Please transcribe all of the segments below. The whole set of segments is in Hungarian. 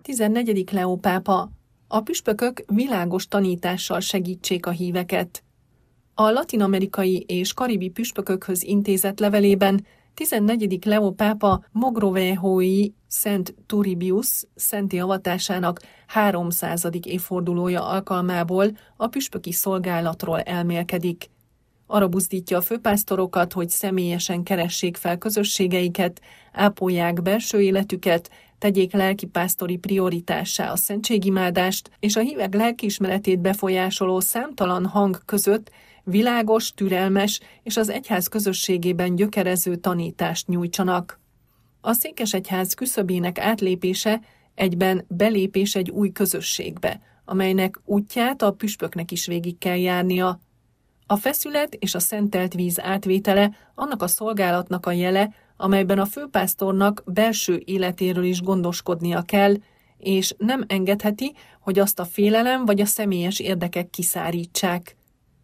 14. Leó pápa. A püspökök világos tanítással segítsék a híveket. A latin-amerikai és karibi püspökökhöz intézett levelében 14. Leó pápa Mogrovejói Szent Turibus szenti avatásának 300. évfordulója alkalmából a püspöki szolgálatról elmélkedik. Arra buzdítja a főpásztorokat, hogy személyesen keressék fel közösségeiket, ápolják belső életüket, tegyék lelkipásztori prioritássá a szentségimádást, és a hívek lelkiismeretét befolyásoló számtalan hang között világos, türelmes és az egyház közösségében gyökerező tanítást nyújtsanak. A székesegyház küszöbének átlépése egyben belépés egy új közösségbe, amelynek útját a püspöknek is végig kell járnia. A feszület és a szentelt víz átvétele annak a szolgálatnak a jele, amelyben a főpásztornak belső életéről is gondoskodnia kell, és nem engedheti, hogy azt a félelem vagy a személyes érdekek kiszárítsák.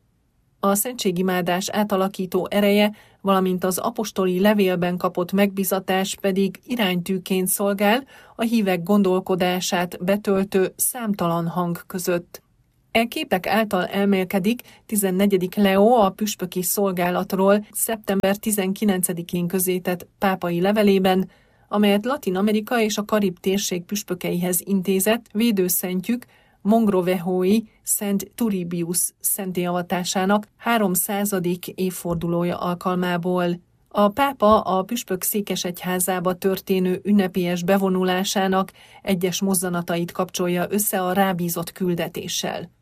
A szentségimádás átalakító ereje, valamint az apostoli levélben kapott megbízatás pedig iránytűként szolgál a hívek gondolkodását betöltő számtalan hang között. E képek által elmélkedik 14. Leó a püspöki szolgálatról szeptember 19-én közzétett pápai levelében, amelyet Latin-Amerika és a Karib térség püspökeihez intézett védőszentjük Mogrovejói Szent Turibus szentélyavatásának 300. évfordulója alkalmából. A pápa a püspök székesegyházába történő ünnepélyes bevonulásának egyes mozzanatait kapcsolja össze a rábízott küldetéssel.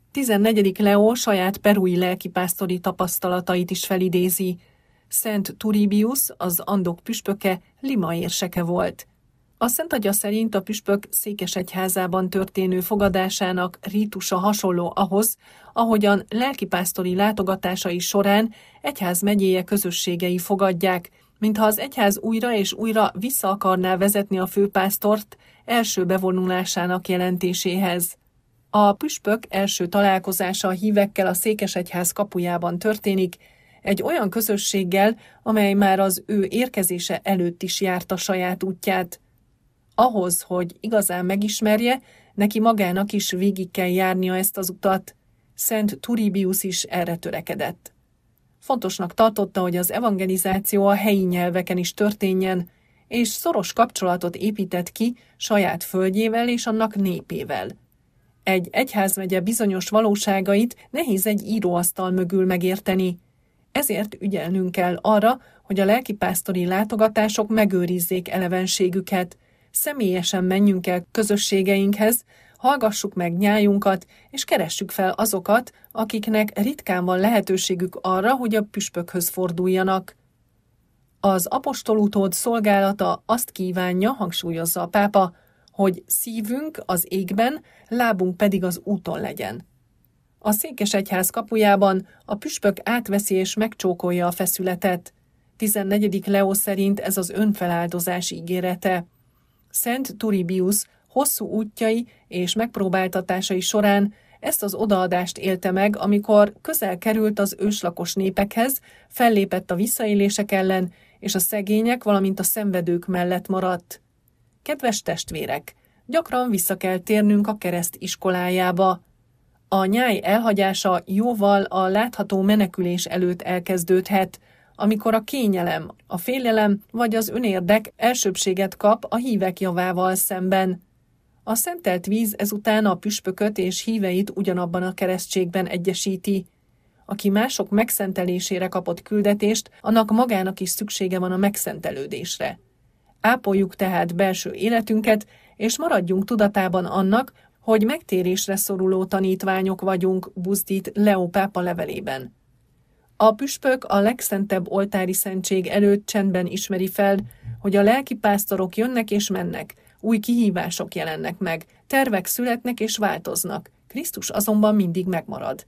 14. Leó saját perui lelkipásztori tapasztalatait is felidézi. Szent Turibus, az andok püspöke, Lima érseke volt. A Szent Atya szerint a püspök székesegyházában történő fogadásának rítusa hasonló ahhoz, ahogyan lelkipásztori látogatásai során egyházmegyéje közösségei fogadják, mintha az egyház újra és újra vissza akarná vezetni a főpásztort első bevonulásának jelentéséhez. A püspök első találkozása a hívekkel a székesegyház kapujában történik, egy olyan közösséggel, amely már az ő érkezése előtt is járta saját útját. Ahhoz, hogy igazán megismerje, neki magának is végig kell járnia ezt az utat. Szent Turibus is erre törekedett. Fontosnak tartotta, hogy az evangelizáció a helyi nyelveken is történjen, és szoros kapcsolatot épített ki saját földjével és annak népével. Egy egyházmegye bizonyos valóságait nehéz egy íróasztal mögül megérteni. Ezért ügyelnünk kell arra, hogy a lelkipásztori látogatások megőrizzék elevenségüket, személyesen menjünk el közösségeinkhez, hallgassuk meg nyájunkat, és keressük fel azokat, akiknek ritkán van lehetőségük arra, hogy a püspökhöz forduljanak. Az apostolutód szolgálata azt kívánja, hangsúlyozza a pápa, hogy szívünk az égben, lábunk pedig az úton legyen. A székesegyház kapujában a püspök átveszi és megcsókolja a feszületet. 14. Leó szerint ez az önfeláldozás ígérete. Szent Turibus hosszú útjai és megpróbáltatásai során ezt az odaadást élte meg, amikor közel került az őslakos népekhez, fellépett a visszaélések ellen, és a szegények, valamint a szenvedők mellett maradt. Kedves testvérek, gyakran vissza kell térnünk a kereszt iskolájába. A nyáj elhagyása jóval a látható menekülés előtt elkezdődhet, amikor a kényelem, a félelem vagy az önérdek elsőbbséget kap a hívek javával szemben. A szentelt víz ezután a püspököt és híveit ugyanabban a keresztségben egyesíti. Aki mások megszentelésére kapott küldetést, annak magának is szüksége van a megszentelődésre. Ápoljuk tehát belső életünket, és maradjunk tudatában annak, hogy megtérésre szoruló tanítványok vagyunk, buzdít Leó pápa levelében. A püspök a legszentebb oltári szentség előtt csendben ismeri fel, hogy a lelkipásztorok jönnek és mennek, új kihívások jelennek meg, tervek születnek és változnak, Krisztus azonban mindig megmarad.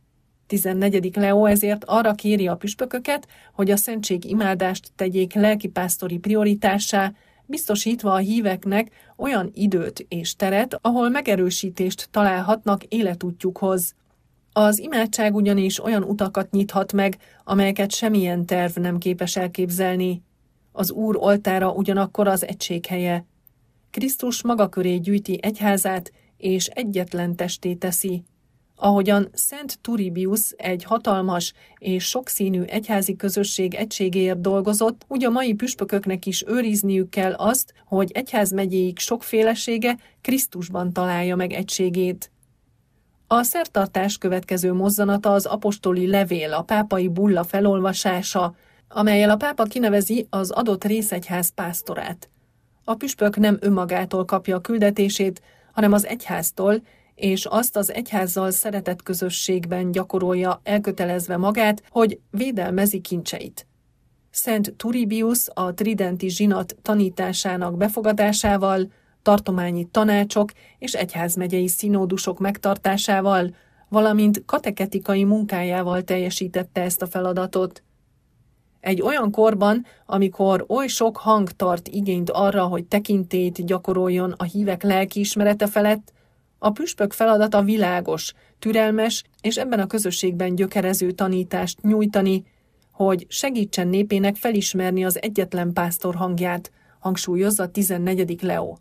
14. Leó ezért arra kéri a püspököket, hogy a szentség imádást tegyék lelkipásztori prioritássá, biztosítva a híveknek olyan időt és teret, ahol megerősítést találhatnak életútjukhoz. Az imádság ugyanis olyan utakat nyithat meg, amelyeket semmilyen terv nem képes elképzelni. Az Úr oltára ugyanakkor az egység helye. Krisztus maga köré gyűjti egyházát, és egyetlen testé teszi. Ahogyan Szent Turbius egy hatalmas és sokszínű egyházi közösség egységéért dolgozott, úgy a mai püspököknek is őrizniük kell azt, hogy egyházmegyéik sokfélesége Krisztusban találja meg egységét. A szertartás következő mozzanata az apostoli levél, a pápai bulla felolvasása, amellyel a pápa kinevezi az adott részegyház pásztorát. A püspök nem önmagától kapja a küldetését, hanem az egyháztól, és azt az egyházzal szeretett közösségben gyakorolja, elkötelezve magát, hogy védelmezi kincseit. Szent Turbius a tridenti zsinat tanításának befogadásával, tartományi tanácsok és egyházmegyei színódusok megtartásával, valamint kateketikai munkájával teljesítette ezt a feladatot. Egy olyan korban, amikor oly sok hang tart igényt arra, hogy tekintélyt gyakoroljon a hívek lelkiismerete felett, a püspök feladata világos, türelmes és ebben a közösségben gyökerező tanítást nyújtani, hogy segítsen népének felismerni az egyetlen pásztor hangját, hangsúlyozza 14. Leó.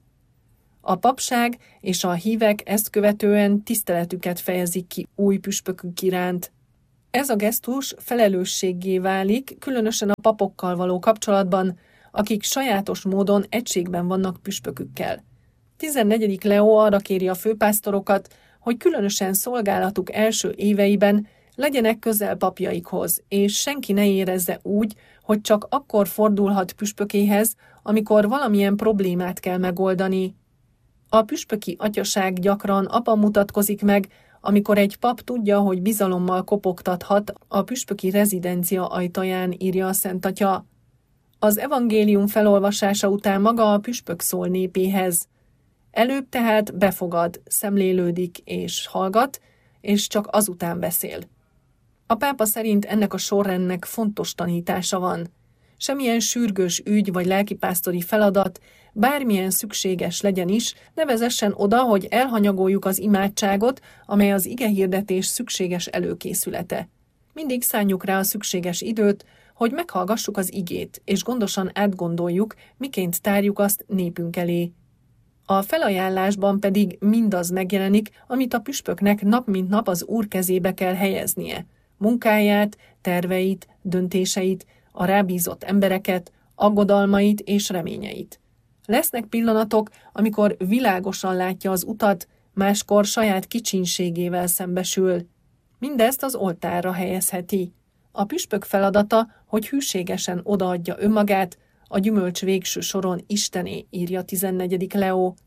A papság és a hívek ezt követően tiszteletüket fejezik ki új püspökük iránt. Ez a gesztus felelősséggé válik, különösen a papokkal való kapcsolatban, akik sajátos módon egységben vannak püspökükkel. 14. Leó arra kéri a főpásztorokat, hogy különösen szolgálatuk első éveiben legyenek közel papjaikhoz, és senki ne érezze úgy, hogy csak akkor fordulhat püspökéhez, amikor valamilyen problémát kell megoldani. A püspöki atyaság gyakran abban mutatkozik meg, amikor egy pap tudja, hogy bizalommal kopogtathat a püspöki rezidencia ajtaján, írja a Szent Atya. Az evangélium felolvasása után maga a püspök szól népéhez. Előbb tehát befogad, szemlélődik és hallgat, és csak azután beszél. A pápa szerint ennek a sorrendnek fontos tanítása van. Semmilyen sürgős ügy vagy lelkipásztori feladat, bármilyen szükséges legyen is, ne vezessen oda, hogy elhanyagoljuk az imádságot, amely az igehirdetés szükséges előkészülete. Mindig szánjuk rá a szükséges időt, hogy meghallgassuk az igét, és gondosan átgondoljuk, miként tárjuk azt népünk elé. A felajánlásban pedig mindaz megjelenik, amit a püspöknek nap mint nap az Úr kezébe kell helyeznie. Munkáját, terveit, döntéseit, a rábízott embereket, aggodalmait és reményeit. Lesznek pillanatok, amikor világosan látja az utat, máskor saját kicsinségével szembesül. Mindezt az oltárra helyezheti. A püspök feladata, hogy hűségesen odaadja önmagát, a gyümölcs végső soron Istené, írja 14. Leó.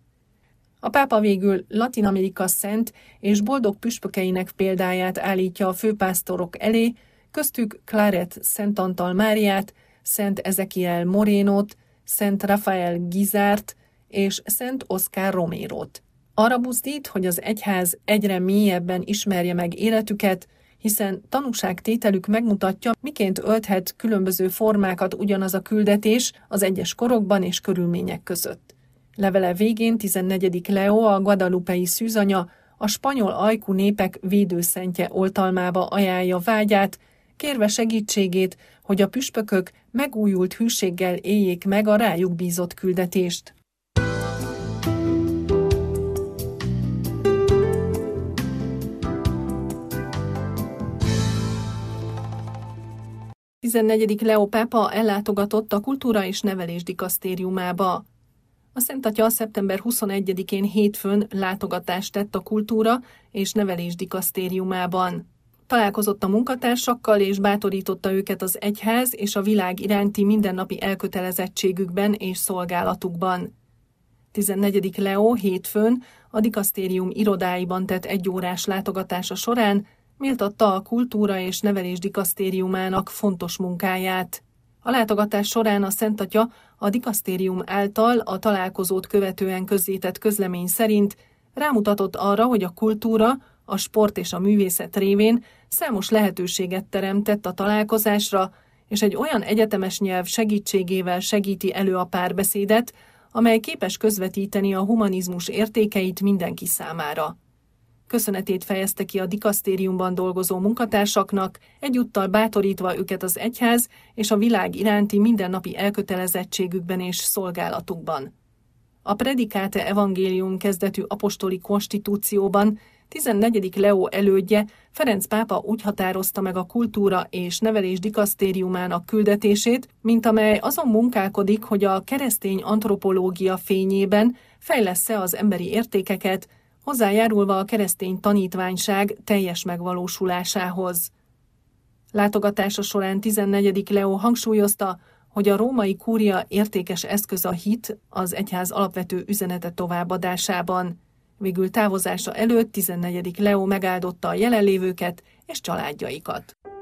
A pápa végül Latin Amerika szent és boldog püspökeinek példáját állítja a főpásztorok elé, köztük Claret Szent Antal Máriát, Szent Ezekiel Morénót, Szent Rafael Gizárt és Szent Oscar Romérót. Arra buzdít, hogy az egyház egyre mélyebben ismerje meg életüket, hiszen tanúságtételük megmutatja, miként ölthet különböző formákat ugyanaz a küldetés az egyes korokban és körülmények között. Levele végén 14. Leó, a guadalupei szűzanya, a spanyol ajkú népek védőszentje oltalmába ajánlja vágyát, kérve segítségét, hogy a püspökök megújult hűséggel éljék meg a rájuk bízott küldetést. A 14. Leó pápa ellátogatott a Kultúra és Nevelés dikasztériumába. A Szent Atya szeptember 21-én hétfőn látogatást tett a Kultúra és Nevelés dikasztériumában. Találkozott a munkatársakkal és bátorította őket az egyház és a világ iránti mindennapi elkötelezettségükben és szolgálatukban. 14. Leó hétfőn a dikasztérium irodáiban tett egyórás látogatása során méltatta a Kultúra és Nevelés dikasztériumának fontos munkáját. A látogatás során a Szent Atya a dikasztérium által a találkozót követően közzétett közlemény szerint rámutatott arra, hogy a kultúra, a sport és a művészet révén számos lehetőséget teremtett a találkozásra, és egy olyan egyetemes nyelv segítségével segíti elő a párbeszédet, amely képes közvetíteni a humanizmus értékeit mindenki számára. Köszönetét fejezte ki a dikasztériumban dolgozó munkatársaknak, egyúttal bátorítva őket az egyház és a világ iránti mindennapi elkötelezettségükben és szolgálatukban. A Predicate Evangelium kezdetű apostoli konstitúcióban 14. Leó elődje, Ferenc pápa úgy határozta meg a kultúra és nevelés dikasztériumának küldetését, mint amely azon munkálkodik, hogy a keresztény antropológia fényében fejlessze az emberi értékeket, hozzájárulva a keresztény tanítványság teljes megvalósulásához. Látogatása során 14. Leó hangsúlyozta, hogy a római kúria értékes eszköz a hit az egyház alapvető üzenete továbbadásában. Végül távozása előtt 14. Leó megáldotta a jelenlévőket és családjaikat.